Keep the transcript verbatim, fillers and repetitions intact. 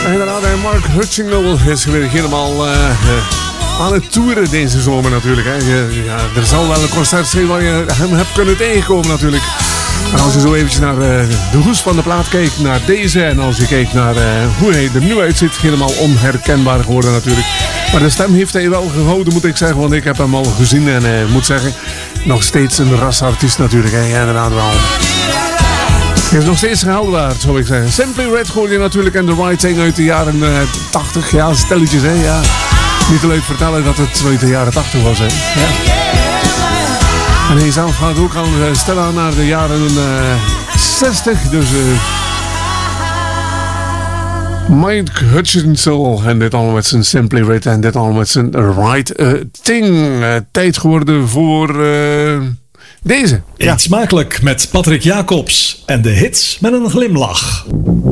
Inderdaad, Mark Hutchingle is weer helemaal uh, uh, aan het toeren deze zomer natuurlijk. Hè. Je, ja, er zal wel een concert zijn waar je hem hebt kunnen tegenkomen natuurlijk. En als je zo eventjes naar uh, de hoes van de plaat kijkt, naar deze, en als je kijkt naar uh, hoe hij er nu uitziet, helemaal onherkenbaar geworden natuurlijk. Maar de stem heeft hij wel gehouden, moet ik zeggen, want ik heb hem al gezien en ik uh, moet zeggen, nog steeds een rasartiest natuurlijk. Hè. Ja, inderdaad wel. Hij is nog steeds geld waard, zou ik zeggen. Simply Red hoorde je natuurlijk en The Right Thing uit de jaren uh, tachtig. Ja, stelletjes, hè. Ja. Niet te leuk vertellen dat het uit de jaren tachtig was, hè. Ja. En hij zelf gaat ook al uh, stellen naar de jaren uh, zestig. Dus uh, Mike Hutchinson en dit allemaal met zijn Simply Red en dit allemaal met zijn Right uh, Thing. Uh, tijd geworden voor... Uh, Deze. Eet ja. smakelijk met Patrick Jacobs en de hits met een glimlach.